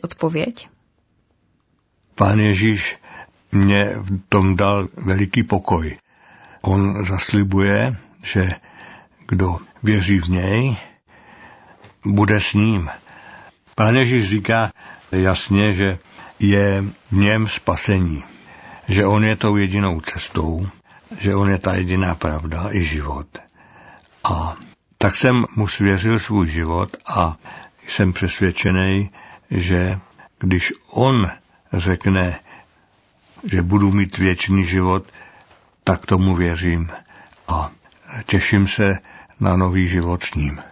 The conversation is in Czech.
odpověď? Pán Ježíš mě v tom dal veliký pokoj. On zaslibuje, že kdo věří v něj, bude s ním. Pán Ježíš říká jasně, že je v něm spasení, že on je tou jedinou cestou, že on je ta jediná pravda i život. A tak jsem mu svěřil svůj život a jsem přesvědčený, že když on řekne, že budu mít věčný život, tak tomu věřím a těším se na nový život s ním.